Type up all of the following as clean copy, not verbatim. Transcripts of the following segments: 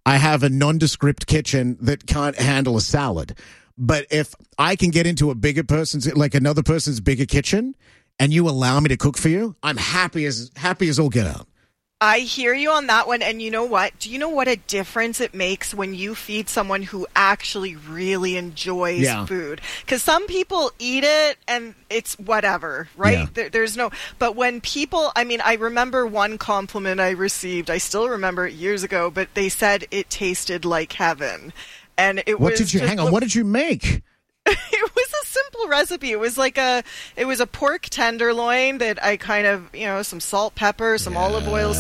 I have a nondescript kitchen that can't handle a salad. But if I can get into another person's bigger kitchen and you allow me to cook for you, I'm happy as all get out. I hear you on that one, and you know what? Do you know what a difference it makes when you feed someone who actually really enjoys food? Because some people eat it and it's whatever, right? Yeah. There's no... But when people... I mean, I remember one compliment I received. I still remember it years ago, but they said it tasted like heaven. And it What did you make? It was a simple recipe. It was a pork tenderloin that I kind of, some salt, pepper, some olive oil,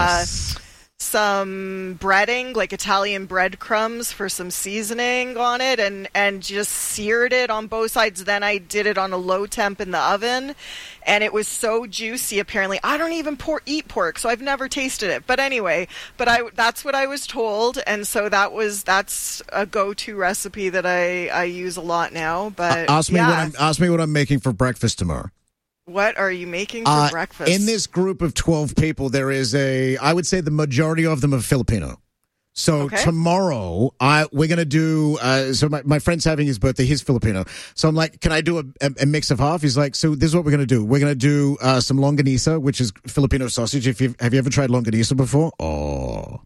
some breading, like Italian breadcrumbs for some seasoning on it, and just seared it on both sides. Then I did it on a low temp in the oven, and it was so juicy. Apparently, I don't even eat pork, so I've never tasted it. But anyway, that's what I was told, and so that's a go-to recipe that I use a lot now. But ask me what I'm making for breakfast tomorrow. What are you making for breakfast? In this group of 12 people, there is I would say the majority of them are Filipino. So tomorrow, we're going to do, my friend's having his birthday, he's Filipino. So I'm like, can I do a mix of half? He's like, so this is what we're going to do. We're going to do some longanisa, which is Filipino sausage. Have you ever tried longanisa before? Oh.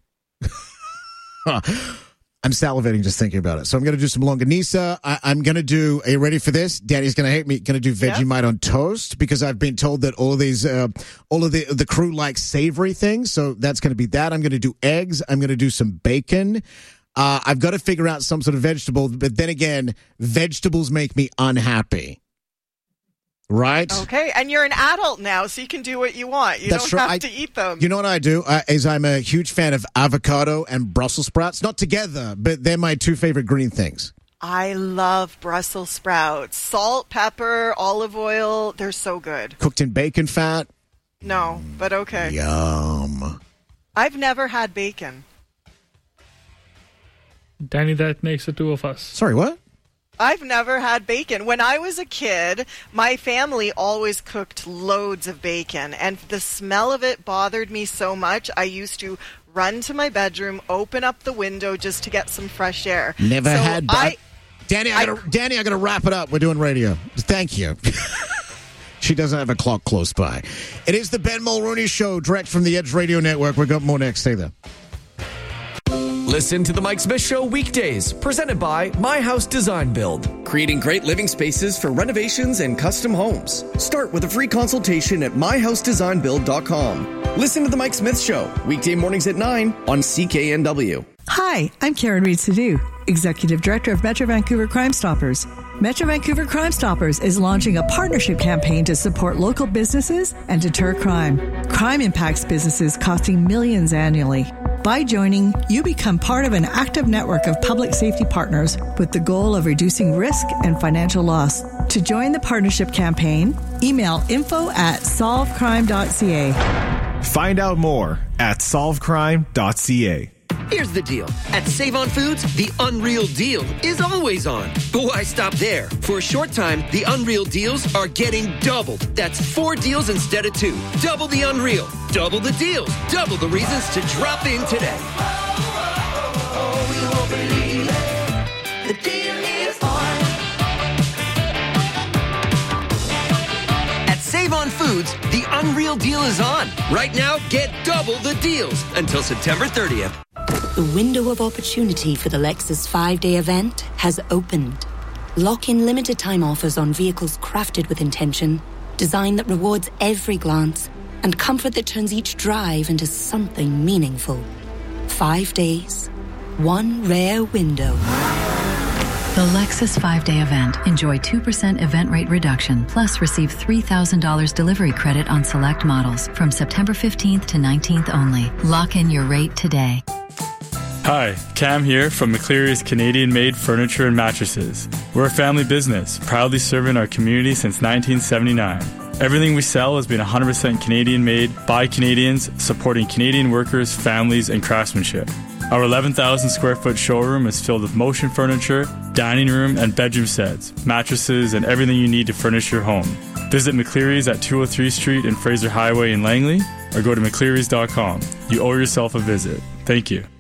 I'm salivating just thinking about it. So I'm going to do some longanisa. I'm going to do, are you ready for this? Danny's going to hate me. Going to do Vegemite on toast because I've been told that all of the crew like savory things. So that's going to be that. I'm going to do eggs. I'm going to do some bacon. I've got to figure out some sort of vegetable. But then again, vegetables make me unhappy. Right? Okay, and you're an adult now, so you can do what you want. You don't have to eat them. You know what I do? Is I'm a huge fan of avocado and Brussels sprouts. Not together, but they're my two favorite green things. I love Brussels sprouts. Salt, pepper, olive oil. They're so good. Cooked in bacon fat? No, but okay. Yum. I've never had bacon. Danny, that makes the two of us. Sorry, what? I've never had bacon. When I was a kid, my family always cooked loads of bacon, and the smell of it bothered me so much, I used to run to my bedroom, open up the window just to get some fresh air. Never had Danny, I got to wrap it up. We're doing radio. Thank you. She doesn't have a clock close by. It is the Ben Mulroney Show, direct from the Edge Radio Network. We've got more next. Stay there. Listen to The Mike Smith Show weekdays, presented by My House Design Build, creating great living spaces for renovations and custom homes. Start with a free consultation at myhousedesignbuild.com. Listen to The Mike Smith Show, weekday mornings at 9 on CKNW. Hi, I'm Karen Reed-Sadu, Executive Director of Metro Vancouver Crime Stoppers. Metro Vancouver Crime Stoppers is launching a partnership campaign to support local businesses and deter crime. Crime impacts businesses costing millions annually. By joining, you become part of an active network of public safety partners with the goal of reducing risk and financial loss. To join the partnership campaign, email info@solvecrime.ca. Find out more at solvecrime.ca. Here's the deal. At Save On Foods, the Unreal Deal is always on. But why stop there? For a short time, the Unreal Deals are getting doubled. That's 4 deals instead of 2. Double the Unreal. Double the deals. Double the reasons to drop in today. You won't believe it. The deal is on. At Save On Foods, the Unreal Deal is on. Right now, get double the deals until September 30th. The window of opportunity for the Lexus 5-day event has opened. Lock in limited time offers on vehicles crafted with intention, design that rewards every glance, and comfort that turns each drive into something meaningful. 5 days, one rare window. The Lexus 5-day event. Enjoy 2% event rate reduction, plus receive $3,000 delivery credit on select models from September 15th to 19th only. Lock in your rate today. Hi, Cam here from McCleary's Canadian-made furniture and mattresses. We're a family business, proudly serving our community since 1979. Everything we sell has been 100% Canadian-made by Canadians, supporting Canadian workers, families, and craftsmanship. Our 11,000 square foot showroom is filled with motion furniture, dining room, and bedroom sets, mattresses, and everything you need to furnish your home. Visit McCleary's at 203 Street and Fraser Highway in Langley, or go to mcclearys.com. You owe yourself a visit. Thank you.